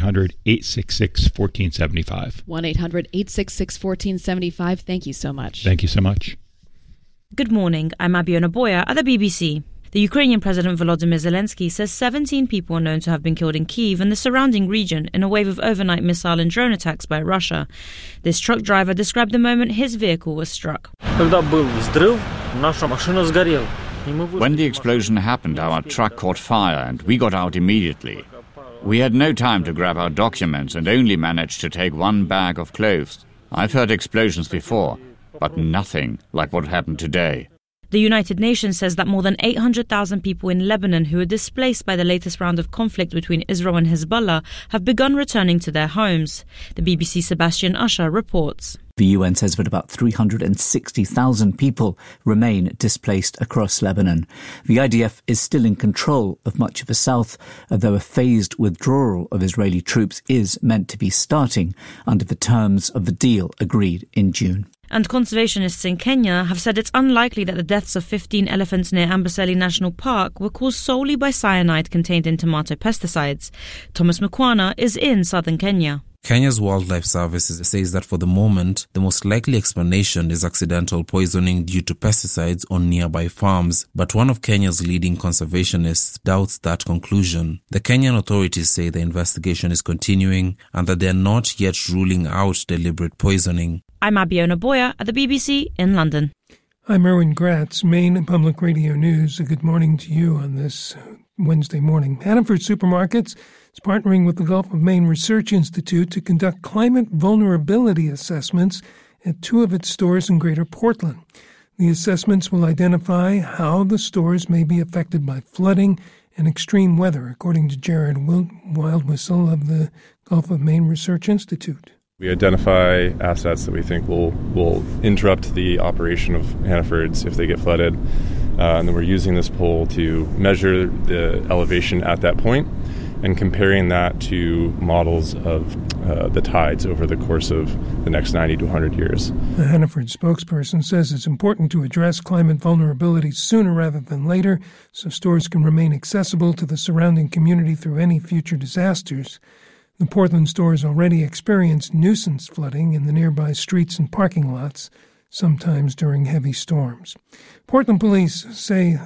1-800-866-1475. 1-800-866-1475. Thank you so much. Thank you so much. Good morning. I'm Abiona Boya at the BBC. The Ukrainian President Volodymyr Zelensky says 17 people are known to have been killed in Kyiv and the surrounding region in a wave of overnight missile and drone attacks by Russia. This truck driver described the moment his vehicle was struck. When the explosion happened, our truck caught fire and we got out immediately. We had no time to grab our documents and only managed to take one bag of clothes. I've heard explosions before, but nothing like what happened today. The United Nations says that more than 800,000 people in Lebanon who were displaced by the latest round of conflict between Israel and Hezbollah have begun returning to their homes. The BBC's Sebastian Usher reports. The UN says that about 360,000 people remain displaced across Lebanon. The IDF is still in control of much of the south, although a phased withdrawal of Israeli troops is meant to be starting under the terms of the deal agreed in June. And conservationists in Kenya have said it's unlikely that the deaths of 15 elephants near Amboseli National Park were caused solely by cyanide contained in tomato pesticides. Thomas Mukwana is in southern Kenya. Kenya's Wildlife Service says that for the moment, the most likely explanation is accidental poisoning due to pesticides on nearby farms. But one of Kenya's leading conservationists doubts that conclusion. The Kenyan authorities say the investigation is continuing and that they are not yet ruling out deliberate poisoning. I'm Abiona Boya at the BBC in London. I'm Erwin Gratz, Maine Public Radio News. A good morning to you on this Wednesday morning. Hannaford Supermarkets is partnering with the Gulf of Maine Research Institute to conduct climate vulnerability assessments at 2 of its stores in Greater Portland. The assessments will identify how the stores may be affected by flooding and extreme weather, according to Jared Wildwhistle of the Gulf of Maine Research Institute. We identify assets that we think will interrupt the operation of Hannaford's if they get flooded. And then we're using this pole to measure the elevation at that point and comparing that to models of the tides over the course of the next 90 to 100 years. The Hannaford spokesperson says it's important to address climate vulnerability sooner rather than later so stores can remain accessible to the surrounding community through any future disasters. The Portland stores already experienced nuisance flooding in the nearby streets and parking lots, sometimes during heavy storms. Portland police say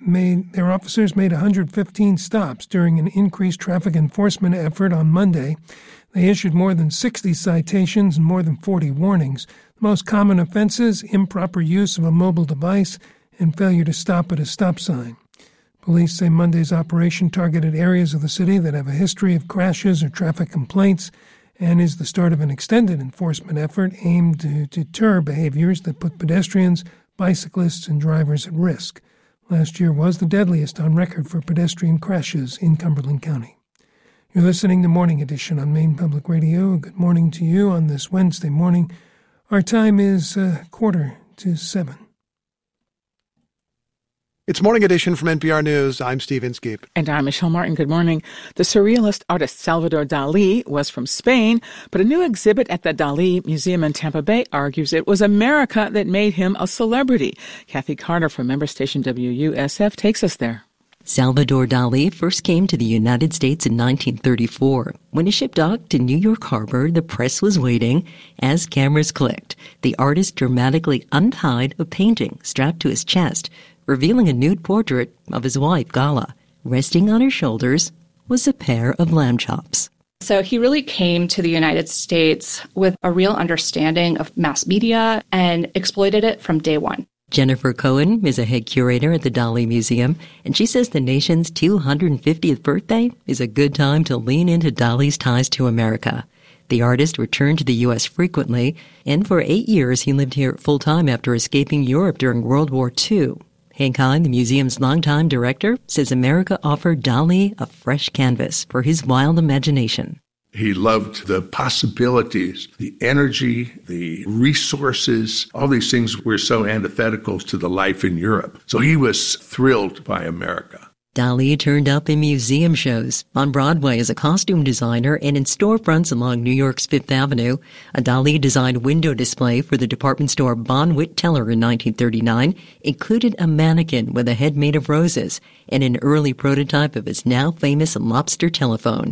their officers made 115 stops during an increased traffic enforcement effort on Monday. They issued more than 60 citations and more than 40 warnings. The most common offenses: improper use of a mobile device and failure to stop at a stop sign. Police say Monday's operation targeted areas of the city that have a history of crashes or traffic complaints and is the start of an extended enforcement effort aimed to deter behaviors that put pedestrians, bicyclists, and drivers at risk. Last year was the deadliest on record for pedestrian crashes in Cumberland County. You're listening to Morning Edition on Maine Public Radio. Good morning to you on this Wednesday morning. Our time is 6:45. It's Morning Edition from NPR News. I'm Steve Inskeep. And I'm Michelle Martin. Good morning. The surrealist artist Salvador Dali was from Spain, but a new exhibit at the Dali Museum in Tampa Bay argues it was America that made him a celebrity. Kathy Carter from member station WUSF takes us there. Salvador Dali first came to the United States in 1934. When his ship docked in New York Harbor, the press was waiting. As cameras clicked, the artist dramatically untied a painting strapped to his chest, revealing a nude portrait of his wife, Gala. Resting on her shoulders was a pair of lamb chops. So he really came to the United States with a real understanding of mass media and exploited it from day one. Jennifer Cohen is a head curator at the Dali Museum, and she says the nation's 250th birthday is a good time to lean into Dali's ties to America. The artist returned to the U.S. frequently, and for 8 years he lived here full-time after escaping Europe during World War II. Hank Hine, the museum's longtime director, says America offered Dali a fresh canvas for his wild imagination. He loved the possibilities, the energy, the resources. All these things were so antithetical to the life in Europe. So he was thrilled by America. Dali turned up in museum shows, on Broadway as a costume designer, and in storefronts along New York's Fifth Avenue. A Dali-designed window display for the department store Bonwit Teller in 1939 included a mannequin with a head made of roses and an early prototype of his now famous lobster telephone.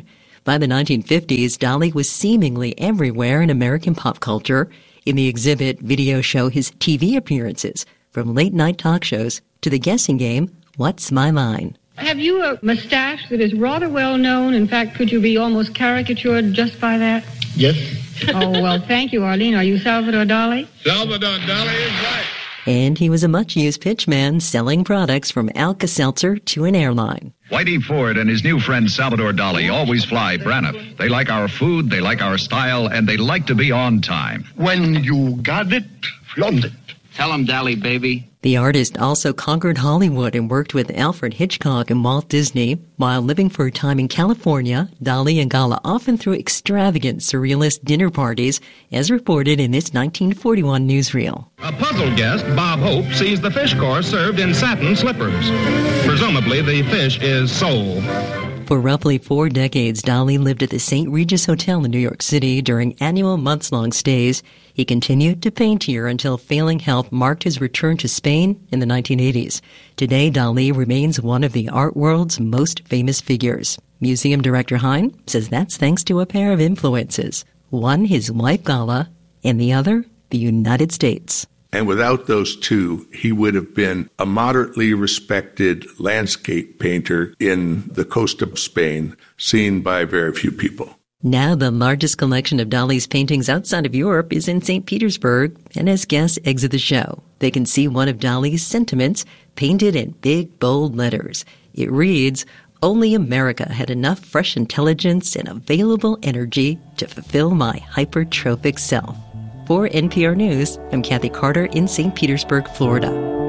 By the 1950s, Dali was seemingly everywhere in American pop culture. In the exhibit, videos show his TV appearances, from late-night talk shows to the guessing game, What's My Line? Have you a mustache that is rather well known? In fact, could you be almost caricatured just by that? Yes. Oh, well, thank you, Arlene. Are you Salvador Dali? Salvador Dali is right. And he was a much-used pitchman selling products from Alka-Seltzer to an airline. Whitey Ford and his new friend Salvador Dali always fly Braniff. They like our food, they like our style, and they like to be on time. When you got it, flaunt it. Tell him, Dali, baby. The artist also conquered Hollywood and worked with Alfred Hitchcock and Walt Disney. While living for a time in California, Dali and Gala often threw extravagant surrealist dinner parties, as reported in this 1941 newsreel. A puzzled guest, Bob Hope, sees the fish course served in satin slippers. Presumably, the fish is sole. For roughly 4 decades, Dali lived at the St. Regis Hotel in New York City during annual months-long stays. He continued to paint here until failing health marked his return to Spain in the 1980s. Today, Dali remains one of the art world's most famous figures. Museum director Hein says that's thanks to a pair of influences. One, his wife Gala, and the other, the United States. And without those two, he would have been a moderately respected landscape painter in the coast of Spain, seen by very few people. Now the largest collection of Dali's paintings outside of Europe is in St. Petersburg, and as guests exit the show, they can see one of Dali's sentiments painted in big, bold letters. It reads, "Only America had enough fresh intelligence and available energy to fulfill my hypertrophic self." For NPR News, I'm Kathy Carter in St. Petersburg, Florida.